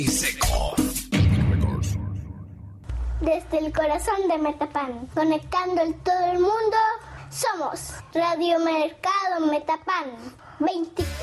y seco. Desde el corazón de Metapán, conectando en todo el mundo, somos Radio Mercado Metapán. 24